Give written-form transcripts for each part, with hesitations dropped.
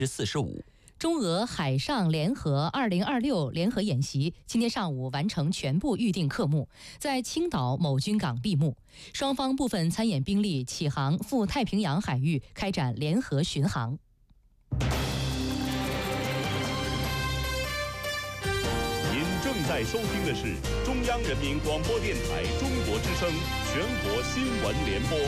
45%。 中俄海上联合2026联合演习今天上午完成全部预定科目，在青岛某军港闭幕。双方部分参演兵力启航赴太平洋海域开展联合巡航。 您正在收听的是中央人民广播电台中国之声全国新闻联播。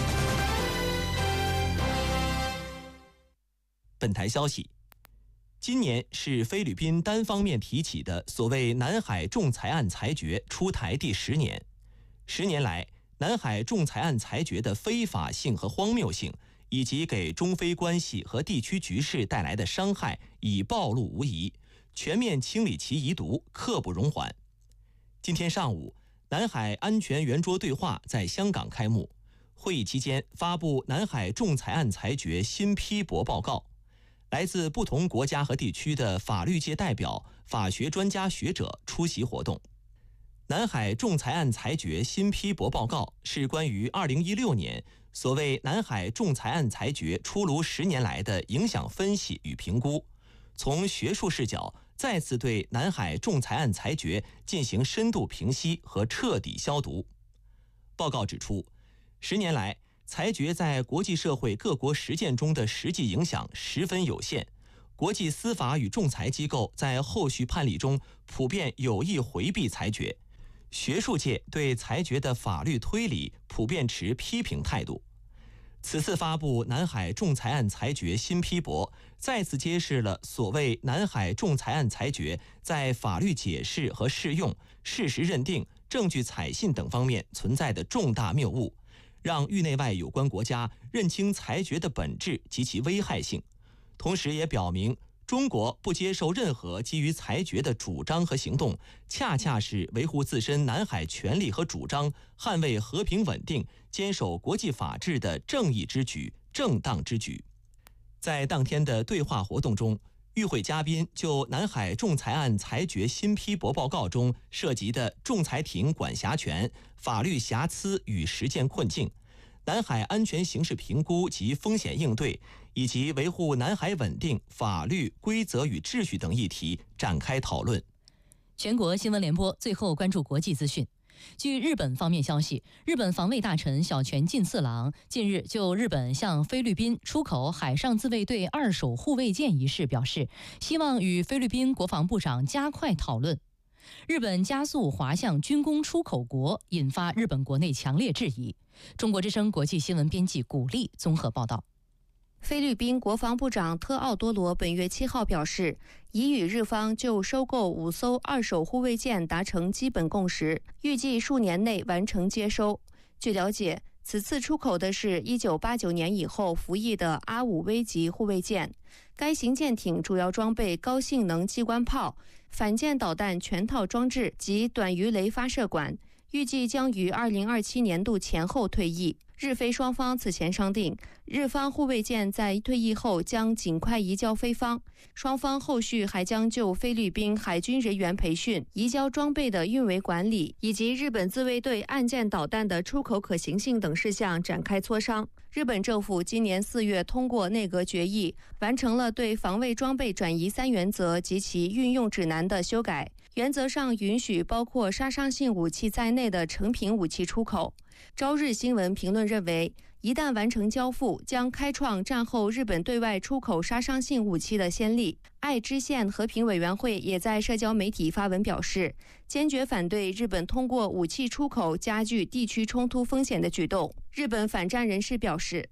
本台消息，今年是菲律宾单方面提起的所谓南海仲裁案裁决出台第10年。10年来，南海仲裁案裁决的非法性和荒谬性，以及给中菲关系和地区局势带来的伤害已暴露无遗，全面清理其遗毒，刻不容缓。今天上午，南海安全圆桌对话在香港开幕，会议期间发布南海仲裁案裁决新批驳报告。来自不同国家和地区的法律界代表、法学专家学者出席活动。南海仲裁案裁决新批驳报告是关于2016年所谓南海仲裁案裁决出炉10年来的影响分析与评估，从学术视角再次对南海仲裁案裁决进行深度评析和彻底消毒。报告指出，10年来，裁决在国际社会各国实践中的实际影响十分有限，国际司法与仲裁机构在后续判例中普遍有意回避裁决，学术界对裁决的法律推理普遍持批评态度。此次发布南海仲裁案裁决新批驳，再次揭示了所谓南海仲裁案裁决在法律解释和适用、事实认定、证据采信等方面存在的重大谬误，让域内外有关国家认清裁决的本质及其危害性，同时也表明中国不接受任何基于裁决的主张和行动，恰恰是维护自身南海权利和主张、捍卫和平稳定、坚守国际法治的正义之举、正当之举。在当天的对话活动中，与会嘉宾就南海仲裁案裁决新批驳报告中涉及的仲裁庭管辖权、法律瑕疵与实践困境、南海安全形势评估及风险应对，以及维护南海稳定、法律、规则与秩序等议题展开讨论。 全国新闻联播最后关注国际资讯。据日本方面消息，日本防卫大臣小泉进次郎近日就日本向菲律宾出口海上自卫队2手护卫舰一事表示，希望与菲律宾国防部长加快讨论。日本加速滑向军工出口国，引发日本国内强烈质疑。中国之声国际新闻编辑古丽综合报道。 菲律宾国防部长特奥多罗本月7号表示，已与日方就收购5艘2手护卫舰达成基本共识，预计数年内完成接收。据了解，此次出口的是1989年以后服役的A5危级护卫舰，该型舰艇主要装备高性能机关炮、反舰导弹全套装置及短鱼雷发射管，预计将于2027年度前后退役。日菲双方此前商定，日方护卫舰在退役后将尽快移交菲方，双方后续还将就菲律宾海军人员培训、移交装备的运维管理，以及日本自卫队岸舰导弹的出口可行性等事项展开磋商。日本政府今年4月通过内阁决议，完成了对防卫装备转移3原则及其运用指南的修改，原则上允许包括杀伤性武器在内的成品武器出口。朝日新闻评论认为，一旦完成交付，将开创战后日本对外出口杀伤性武器的先例。爱知县和平委员会也在社交媒体发文表示，坚决反对日本通过武器出口加剧地区冲突风险的举动。日本反战人士表示，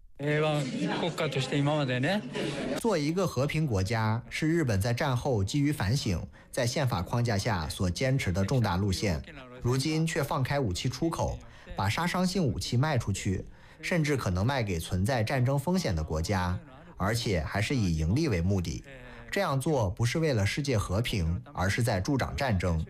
作为一个和平国家，是日本在战后基于反省，在宪法框架下所坚持的重大路线，如今却放开武器出口，把杀伤性武器卖出去，甚至可能卖给存在战争风险的国家，而且还是以盈利为目的。这样做不是为了世界和平，而是在助长战争。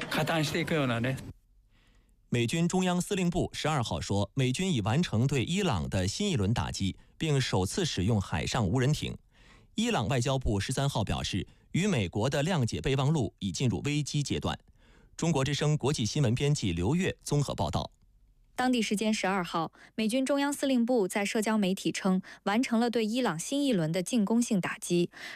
美军中央司令部12号说，美军已完成对伊朗的新一轮打击，并首次使用海上无人艇。伊朗外交部13号表示，与美国的谅解备忘录已进入危机阶段。中国之声国际新闻编辑刘越综合报道。 当地时间12号，美军中央司令部在社交媒体称，完成了对伊朗新一轮的进攻性打击。